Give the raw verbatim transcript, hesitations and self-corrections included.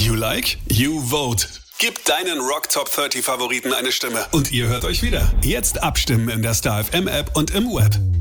You like? You vote. Gib deinen Rock Top dreißig Favoriten eine Stimme. Und ihr hört euch wieder. Jetzt abstimmen in der Star F M App und im Web.